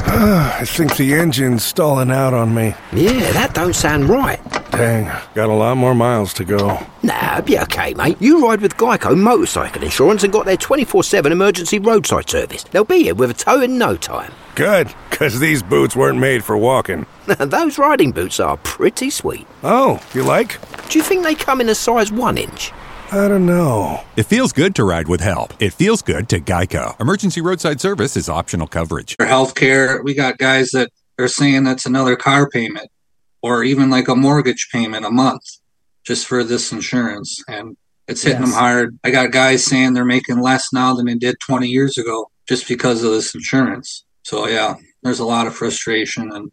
I think the engine's stalling out on me. Yeah, that don't sound right. Dang, got a lot more miles to go. Nah, be okay, mate. You ride with Geico Motorcycle Insurance and got their 24/7 emergency roadside service. They'll be here with a tow in no time. Good, because these boots weren't made for walking. Those riding boots are pretty sweet. Oh, you like? Do you think they come in a size 1 inch? I don't know. It feels good to ride with help. It feels good to Geico. Emergency roadside service is optional coverage. For healthcare, we got guys that are saying that's another car payment or even like a mortgage payment a month just for this insurance. And it's hitting them hard. I got guys saying they're making less now than they did 20 years ago just because of this insurance. So, yeah, there's a lot of frustration. And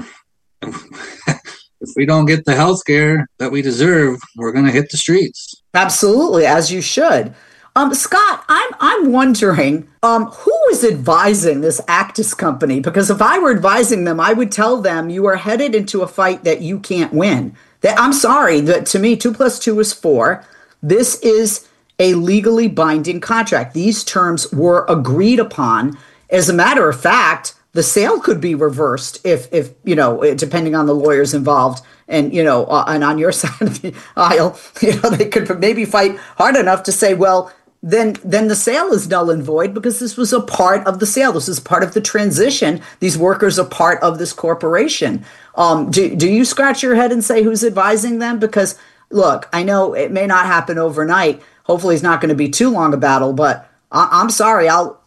if we don't get the health care that we deserve, we're going to hit the streets. Absolutely, as you should. Scott, I'm wondering who is advising this Actis company? Because if I were advising them, I would tell them you are headed into a fight that you can't win. I'm sorry, that to me, 2 + 2 is 4. This is a legally binding contract. These terms were agreed upon. As a matter of fact, the sale could be reversed if you know, depending on the lawyers involved, and you know, and on your side of the aisle, you know, they could maybe fight hard enough to say, well, then the sale is null and void because this was a part of the sale. This is part of the transition. These workers are part of this corporation. Do you scratch your head and say who's advising them? Because look, I know it may not happen overnight. Hopefully, it's not going to be too long a battle. But I'm sorry,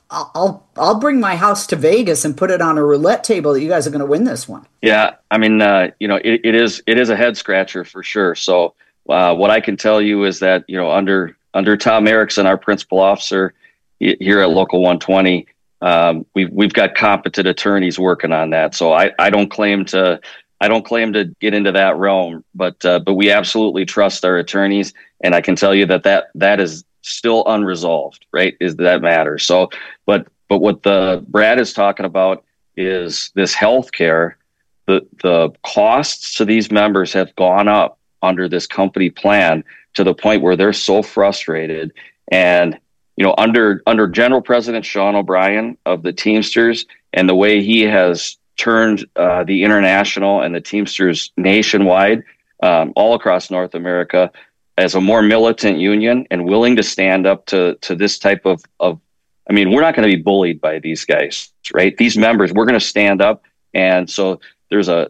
I'll bring my house to Vegas and put it on a roulette table that you guys are going to win this one. Yeah, I mean, you know, it is a head scratcher for sure. So what I can tell you is that, you know, under Tom Erickson, our principal officer here at Local 120, we've got competent attorneys working on that. So I don't claim to get into that realm, but we absolutely trust our attorneys, and I can tell you that is still unresolved, right? Is that matter? So, but what the Brad is talking about is this healthcare. The costs to these members have gone up under this company plan to the point where they're so frustrated. And you know, under General President Sean O'Brien of the Teamsters, and the way he has turned the International and the Teamsters nationwide, all across North America, as a more militant union and willing to stand up to this type of, I mean, we're not going to be bullied by these guys, right? These members, we're going to stand up. And so there's a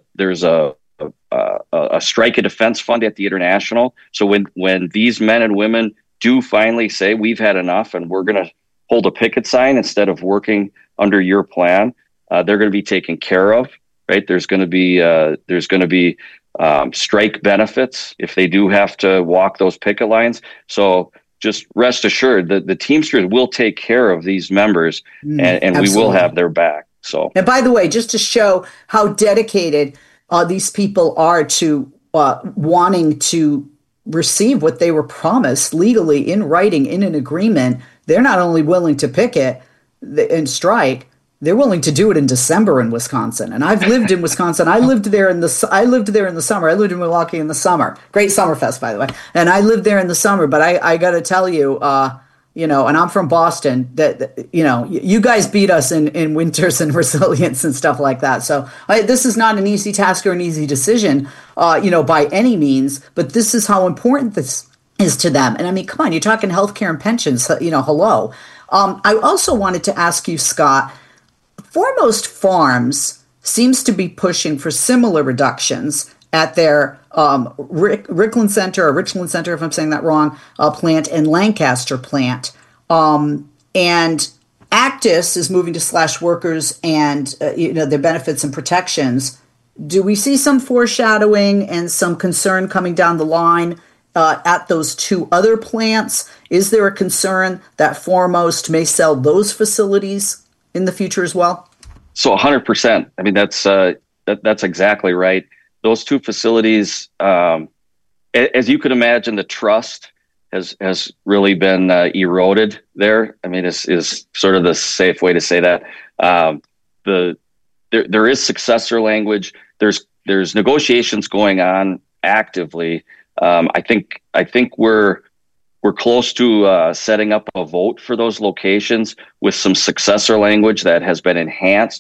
strike and defense fund at the International. So when these men and women do finally say we've had enough and we're going to hold a picket sign instead of working under your plan, they're going to be taken care of, right? There's going to be strike benefits if they do have to walk those picket lines. So just rest assured that the Teamsters will take care of these members, and we will have their back. So, and by the way, just to show how dedicated these people are to wanting to receive what they were promised legally in writing in an agreement, they're not only willing to picket and strike, they're willing to do it in December in Wisconsin. And I've lived in Wisconsin. I lived there in the summer. I lived in Milwaukee in the summer. Great Summerfest, by the way. And I lived there in the summer. But I got to tell you, you know, and I'm from Boston, that you know, you guys beat us in winters and resilience and stuff like that. So this is not an easy task or an easy decision, you know, by any means. But this is how important this is to them. And I mean, come on, you're talking healthcare and pensions. You know, hello. I also wanted to ask you, Scott. Foremost Farms seems to be pushing for similar reductions at their Richland Center, if I'm saying that wrong, plant, and Lancaster plant. And Actis is moving to slash workers and you know, their benefits and protections. Do we see some foreshadowing and some concern coming down the line at those two other plants? Is there a concern that Foremost may sell those facilities in the future as well? So 100%. I mean, that's exactly right. Those two facilities, as you could imagine, the trust has really been eroded there. I mean, is sort of the safe way to say that. There is successor language. There's negotiations going on actively. I think we're close to setting up a vote for those locations with some successor language that has been enhanced